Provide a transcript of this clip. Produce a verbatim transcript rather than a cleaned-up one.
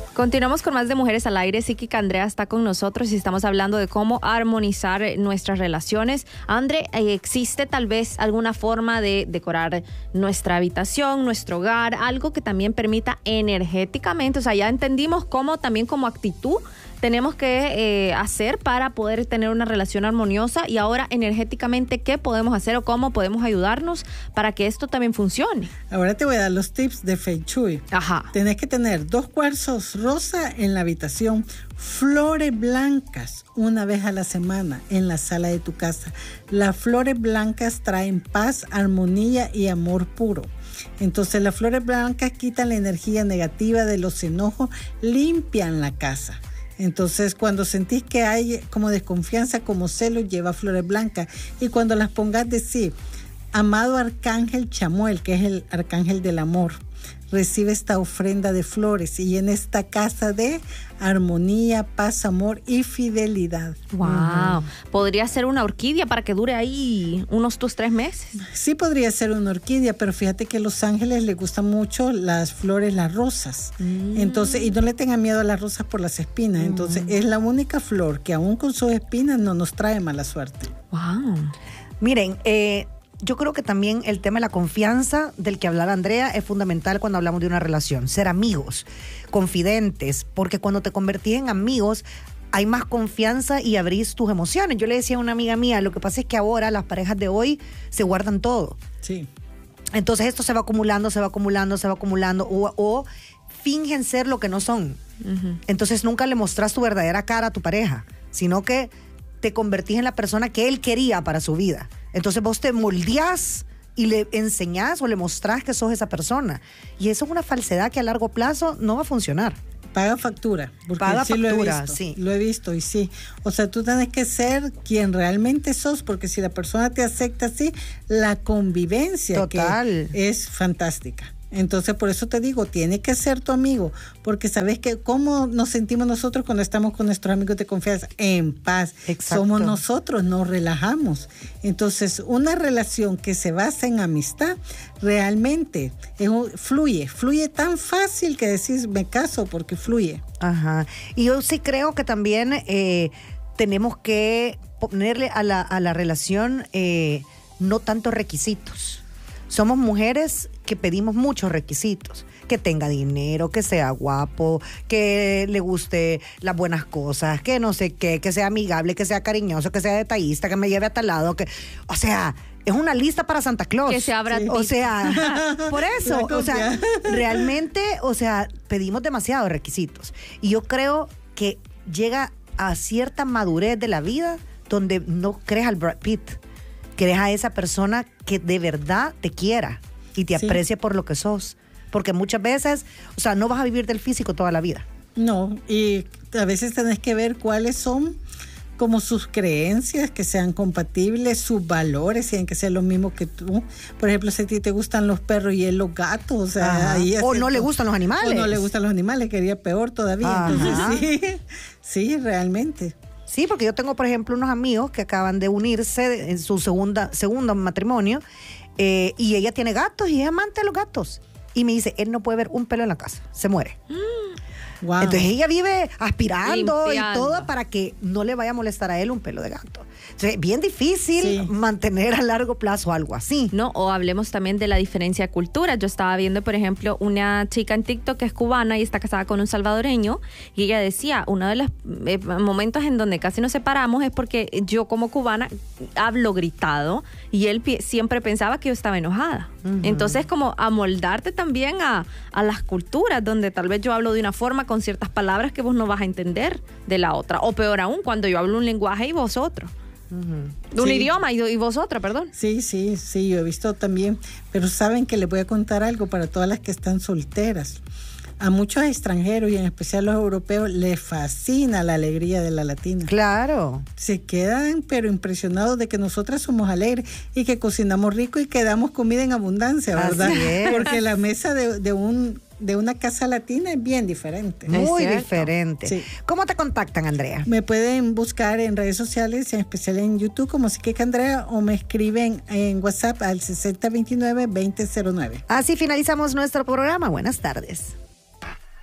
Continuamos con más de Mujeres al Aire. Psíquica Andrea está con nosotros y estamos hablando de cómo armonizar nuestras relaciones. Andre, ¿existe tal vez alguna forma de decorar nuestra habitación, nuestro hogar, algo que también permita energéticamente? O sea, ya entendimos cómo también como actitud tenemos que eh, hacer para poder tener una relación armoniosa, y ahora energéticamente, ¿qué podemos hacer o cómo podemos ayudarnos para que esto también funcione? Ahora te voy a dar los tips de Feng Shui. Ajá. Tenés que tener dos cuarzos rosa en la habitación, flores blancas una vez a la semana en la sala de tu casa. Las flores blancas traen paz, armonía y amor puro. Entonces las flores blancas quitan la energía negativa de los enojos, limpian la casa. Entonces, cuando sentís que hay como desconfianza, como celos, lleva flores blancas. Y cuando las pongas, decir: amado arcángel Chamuel, que es el arcángel del amor, recibe esta ofrenda de flores y en esta casa de armonía, paz, amor y fidelidad. Wow. Uh-huh. ¿Podría ser una orquídea para que dure ahí unos dos, tres meses? Sí, podría ser una orquídea, pero fíjate que a los ángeles les gustan mucho las flores, las rosas. Mm. Entonces, y no le tengan miedo a las rosas por las espinas. Mm. Entonces, es la única flor que aún con sus espinas no nos trae mala suerte. Wow. Miren, eh, yo creo que también el tema de la confianza del que hablaba Andrea es fundamental cuando hablamos de una relación. Ser amigos, confidentes, porque cuando te convertís en amigos hay más confianza y abrís tus emociones. Yo le decía a una amiga mía, lo que pasa es que ahora las parejas de hoy se guardan todo. Sí. Entonces esto se va acumulando, se va acumulando, se va acumulando, o, o fingen ser lo que no son. Uh-huh. Entonces nunca le mostrás tu verdadera cara a tu pareja, sino que te convertís en la persona que él quería para su vida. Entonces vos te moldeás y le enseñás o le mostrás que sos esa persona. Y eso es una falsedad que a largo plazo no va a funcionar. Paga factura. Porque Paga sí factura, lo he visto, sí. Lo he visto y sí. O sea, tú tienes que ser quien realmente sos, porque si la persona te acepta así, la convivencia Total. que es fantástica. Entonces, por eso te digo, tiene que ser tu amigo, porque sabes que cómo nos sentimos nosotros cuando estamos con nuestros amigos de confianza, en paz. Exacto. Somos nosotros, nos relajamos. Entonces, una relación que se basa en amistad, realmente es un, fluye, fluye tan fácil que decís, me caso porque fluye. Ajá. Y yo sí creo que también eh, tenemos que ponerle a la, a la relación eh, no tantos requisitos. Somos mujeres que pedimos muchos requisitos, que tenga dinero, que sea guapo, que le guste las buenas cosas, que no sé qué, que sea amigable, que sea cariñoso, que sea detallista, que me lleve a tal lado, que, o sea, es una lista para Santa Claus. Que se abra. Sí. O sea, por eso, o sea, realmente, o sea, pedimos demasiados requisitos. Y yo creo que llega a cierta madurez de la vida donde no crees al Brad Pitt. Querés a esa persona que de verdad te quiera y te sí. aprecie por lo que sos. Porque muchas veces, o sea, no vas a vivir del físico toda la vida. No, y a veces tenés que ver cuáles son como sus creencias, que sean compatibles, sus valores, tienen que ser los mismos que tú. Por ejemplo, si a ti te gustan los perros y él los gatos, o sea, ahí o no le gustan los animales. O no le gustan los animales, que sería peor todavía. Ajá. Entonces, sí, sí, realmente. Sí, porque yo tengo, por ejemplo, unos amigos que acaban de unirse en su segunda, segundo matrimonio eh, y ella tiene gatos y es amante de los gatos. Y me dice, él no puede ver un pelo en la casa, se muere. Mm. Wow. Entonces ella vive aspirando Limpiando. y todo para que no le vaya a molestar a él un pelo de gato. Entonces, bien difícil sí. mantener a largo plazo algo así. No, o hablemos también de la diferencia de cultura. Yo estaba viendo, por ejemplo, una chica en TikTok que es cubana y está casada con un salvadoreño, y ella decía, uno de los eh, momentos en donde casi nos separamos es porque yo como cubana hablo gritado y él pi- siempre pensaba que yo estaba enojada. Uh-huh. Entonces, como amoldarte también a, a las culturas, donde tal vez yo hablo de una forma con ciertas palabras que vos no vas a entender de la otra. O peor aún, cuando yo hablo un lenguaje y vos otro. Uh-huh. Un sí. idioma y, y vosotros, perdón. Sí, sí, sí, yo he visto también. Pero saben que les voy a contar algo para todas las que están solteras. A muchos extranjeros y en especial los europeos les fascina la alegría de la latina. Claro. Se quedan pero impresionados de que nosotras somos alegres y que cocinamos rico y que damos comida en abundancia, ¿verdad? Así es. Porque la mesa de, de un de una casa latina es bien diferente. Muy diferente. Sí. ¿Cómo te contactan, Andrea? Me pueden buscar en redes sociales, en especial en YouTube como Psíquica Andrea, o me escriben en WhatsApp al sesenta veintinueve veinte cero nueve. Así finalizamos nuestro programa. Buenas tardes.